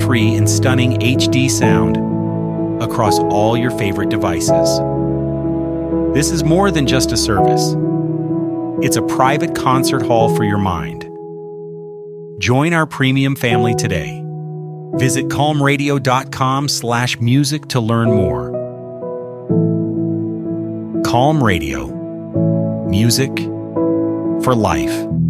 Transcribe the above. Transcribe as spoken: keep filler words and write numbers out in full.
free and stunning H D sound across all your favorite devices. This is more than just a service. It's a private concert hall for your mind. Join our premium family today. Visit calm radio dot com slash music to learn more. Calm Radio. Music for life.